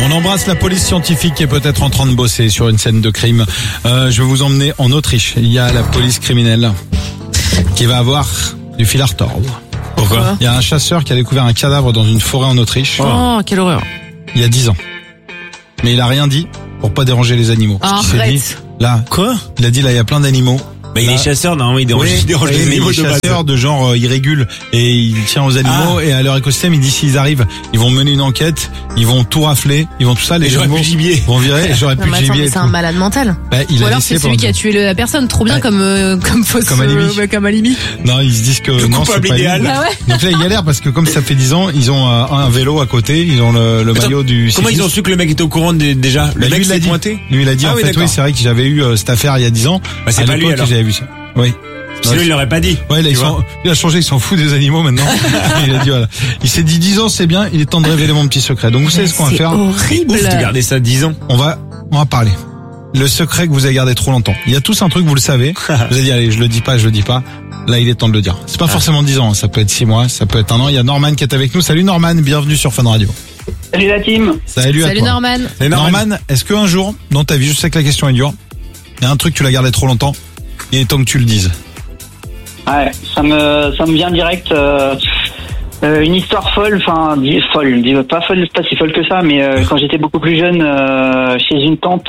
On embrasse la police scientifique qui est peut-être en train de bosser sur une scène de crime. Je vais vous emmener en Autriche. Il y a la police criminelle qui va avoir du fil à retordre. Pourquoi ? Il y a un chasseur qui a découvert un cadavre dans une forêt en Autriche. Oh, quelle horreur. Il y a 10 ans. Mais il a rien dit pour pas déranger les animaux. Arrête. Là, Quoi ? il a dit là il y a plein d'animaux. Bah, il est chasseur, normalement, il dérange, Oui, les mais animaux il est de base. chasseur de genre, il régule et il tient aux animaux et à leur écosystème, il dit s'ils arrivent, ils vont mener une enquête, ils vont tout rafler, ils vont tout ça, les j'aurais animaux plus de gibier. vont virer et j'aurais plus de gibier. Mais c'est un malade mental. Bah, il Ou a alors laissé c'est celui qui a tué la personne. Trop bien Ouais. comme fausse. Comme alibi. Comme alibi. Non, ils se disent que Le non, c'est coupable pas idéal. lui. Ah ouais. Donc là, ils galèrent parce que comme ça fait 10 ans, ils ont un vélo à côté, ils ont le Attends, maillot du Comment ils ont cycliste. su que le mec était au courant déjà ? Le Bah, mec lui, il l'a s'est dit. pointé ? Lui, il a dit Ah en oui, fait, d'accord. oui, c'est vrai que j'avais eu cette affaire il y a 10 ans. Bah, c'est À pas lui, l'époque, alors. j'avais vu ça. Oui. Sinon, il l'aurait pas dit. Ouais, là, il a changé, il s'en fout des animaux maintenant. Il a dit voilà. Il s'est dit 10 ans, c'est bien, il est temps de révéler mon petit secret. Donc vous savez ce qu'on va C'est faire? horrible. Ouf de garder ça 10 ans. On va parler. Le secret que vous avez gardé trop longtemps. Il y a tous un truc, vous le savez. Vous avez dit allez, je le dis pas. Là, il est temps de le dire. C'est pas forcément 10 ans, hein. Ça peut être 6 mois, ça peut être 1 an. Il y a Norman qui est avec nous. Salut Norman, bienvenue sur Fun Radio. Salut la team. Salut à Salut toi. Norman. C'est normal. Norman, est-ce qu'un jour, dans ta vie, je sais que la question est dure, il y a un truc que tu l'as gardé trop longtemps, il est temps que tu le dises. Ouais, ça me vient direct. Une histoire folle, enfin pas si folle que ça, mais quand j'étais beaucoup plus jeune, chez une tante,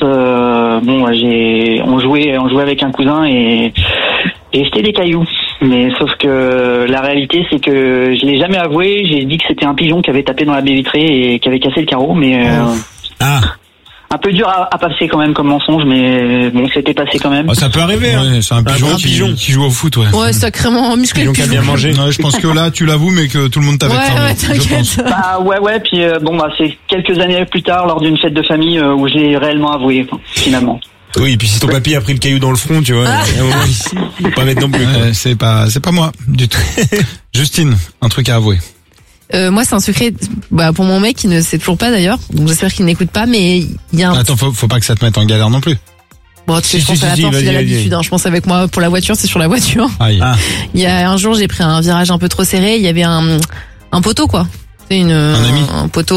on jouait avec un cousin et jetait des cailloux. Mais sauf que la réalité, c'est que je l'ai jamais avoué. J'ai dit que c'était un pigeon qui avait tapé dans la baie vitrée et qui avait cassé le carreau, mais un peu dur à passer quand même comme mensonge, mais bon, c'était passé quand même. Oh, ça peut arriver, hein. Ouais, c'est un pigeon, bon pigeon. qui joue au foot, ouais. Ouais, sacrément musclé. Pigeon qui a bien mangé. Ouais, je pense que là, tu l'avoues, mais que tout le monde t'avait craint, Ouais, je pense. t'inquiète. Bah ouais, puis c'est quelques années plus tard, lors d'une fête de famille, où j'ai réellement avoué, finalement. Oui, et puis si ton papy a pris le caillou dans le front, tu vois, à un moment, il faut pas mettre non plus, quoi. C'est pas moi, du tout. Justine, un truc à avouer. Moi, c'est un secret pour mon mec qui ne sait toujours pas d'ailleurs. Donc j'espère qu'il n'écoute pas, mais il y a un... Attends, faut pas que ça te mette en galère non plus. Bon, tu sais, je pense à la porte, il a l'habitude. Je pense avec moi pour la voiture, c'est sur la voiture. Aïe. Il y a un jour, j'ai pris un virage un peu trop serré. Il y avait un poteau, quoi. C'est un poteau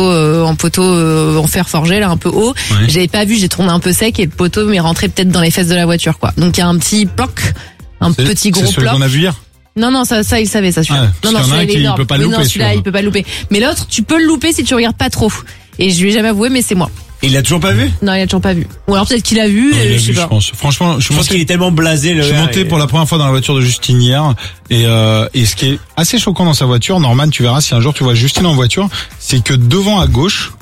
en fer forgé là, un peu haut. Ouais. J'avais pas vu, j'ai tourné un peu sec et le poteau m'est rentré peut-être dans les fesses de la voiture, quoi. Donc il y a un petit ploc, petit gros C'est celui ploc. qu'on a vu hier. Non, ça il savait, ça celui-là. Ah, parce qu'il y en a un celui-là, il est qui énorme. peut pas Mais louper, non, celui-là, celui-là. il peut pas louper. Mais l'autre, tu peux le louper si tu regardes pas trop. Et je lui ai jamais avoué, mais c'est moi. Il l'a toujours pas vu? Non, il a toujours pas vu. Ou alors peut-être qu'il a vu, Il a je vu, sais pas. je pense. Franchement, Je pense qu'il est tellement blasé, le Je suis gars, monté et- pour la première fois dans la voiture de Justine hier et ce qui est assez choquant dans sa voiture, Norman, tu verras si un jour tu vois Justine en voiture, c'est que devant à gauche,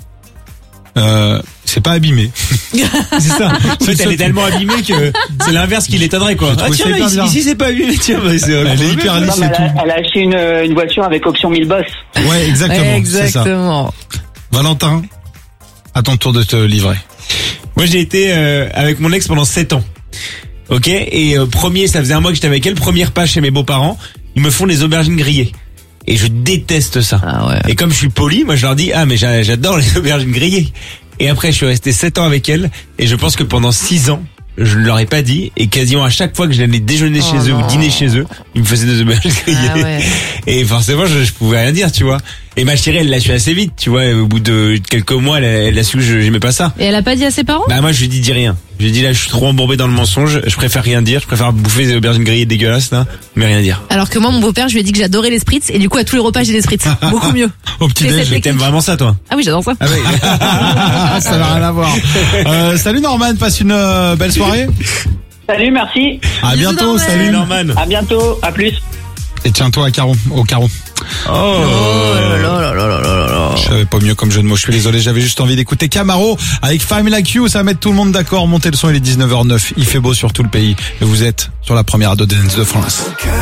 c'est pas abîmé. C'est ça. En fait, elle est tellement abîmée que c'est l'inverse qui l'étonnerait, quoi. J'ai Ah, trouvé tiens, ça là, hyper bizarre. ici, c'est pas abîmé, tiens, bah, c'est, Elle est hyper lisse Non, et mais tout. elle a acheté une voiture avec option 1000 bosses. Ouais, exactement. Ouais, C'est ça. exactement. Valentin, à ton tour de te livrer. Moi, j'ai été avec mon ex pendant 7 ans. Ok, et ça faisait un mois que j'étais avec elle, premier repas chez mes beaux-parents, ils me font des aubergines grillées. Et je déteste ça. Ah ouais. Et comme je suis poli, moi je leur dis, mais j'adore les aubergines grillées. Et après, je suis resté 7 ans avec elle, et je pense que pendant 6 ans, je ne leur ai pas dit, et quasiment à chaque fois que j'allais déjeuner chez eux non. ou dîner chez eux, ils me faisaient des aubergines grillées. Ah ouais. Et forcément, je pouvais rien dire, tu vois. Et ma chérie, elle l'a su assez vite, tu vois. Au bout de quelques mois, elle a su que j'aimais pas ça. Et elle a pas dit à ses parents? Bah moi, je lui dis rien. Je lui dis là, je suis trop embourbé dans le mensonge. Je préfère rien dire. Je préfère bouffer des aubergines grillées dégueulasses là, mais rien dire. Alors que moi, mon beau-père, je lui ai dit que j'adorais les spritz, et du coup, à tous les repas, j'ai des spritz. Beaucoup mieux. Au petit C'est déj. cette Mais t'aimes vraiment ça, toi? Ah oui, j'adore ça. Ah oui. Ça n'a rien à voir. Salut Norman, passe une belle soirée. Salut, merci. À Bisous, bientôt, Norman. salut. Norman. À bientôt. À plus. Et tiens-toi au carreau. Oh là là là là là là là. Je savais pas mieux comme jeu de mots, je suis désolé, j'avais juste envie d'écouter Camaro avec Family Like You, ça va mettre tout le monde d'accord, montez le son, il est 19h09, il fait beau sur tout le pays et vous êtes sur la première radio de Dance de France.